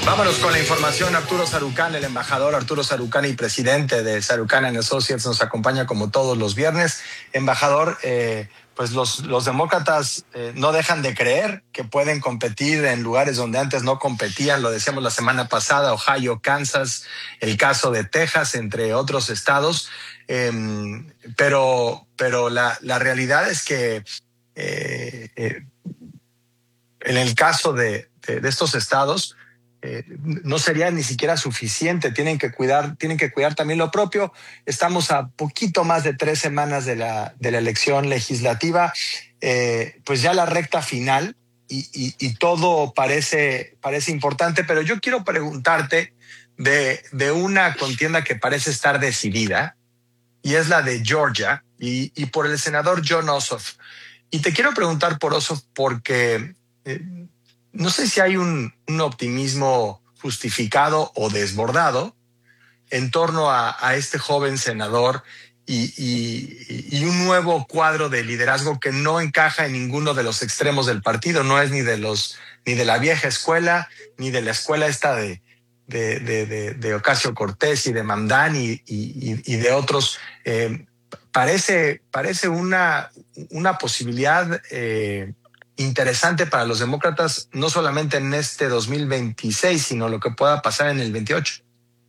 Vámonos con la información. Arturo Sarucán, el embajador Arturo Sarucán y presidente de Sarucán & Associates, nos acompaña como todos los viernes. Embajador, pues los demócratas no dejan de creer que pueden competir en lugares donde antes no competían. Lo decíamos la semana pasada: Ohio, Kansas, el caso de Texas, entre otros estados. Pero la realidad es que en el caso de estos estados, no sería ni siquiera suficiente. Tienen que cuidar también lo propio. Estamos a poquito más de 3 semanas de la elección legislativa, pues ya la recta final, y todo parece importante, pero yo quiero preguntarte de una contienda que parece estar decidida, y es la de Georgia, y por el senador Jon Ossoff. Y te quiero preguntar por Ossoff porque no sé si hay un optimismo justificado o desbordado en torno a este joven senador y un nuevo cuadro de liderazgo que no encaja en ninguno de los extremos del partido. No es ni de la vieja escuela, ni de la escuela esta de Ocasio Cortés y de Mamdani y de otros. Parece una posibilidad interesante para los demócratas, no solamente en este 2026, sino lo que pueda pasar en el 28.